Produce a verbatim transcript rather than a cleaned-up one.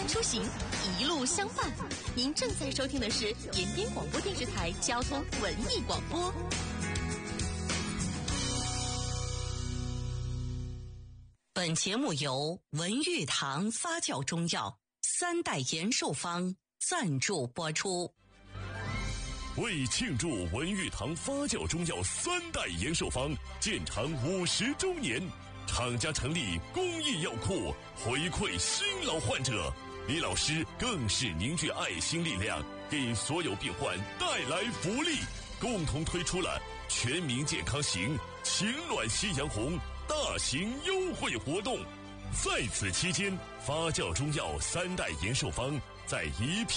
安出行，一路相伴。您正在收听的是延边广播电视台交通文艺广播。本节目由文玉堂发酵中药三代延寿方赞助播出。 为庆祝文玉堂发酵中药三代延寿方建厂五十周年，厂家成立公益药库，回馈新老患者。李老师更是凝聚爱心力量，给所有病患带来福利，共同推出了全民健康行情暖夕阳红大型优惠活动。在此期间，发酵中药三代延寿方在一片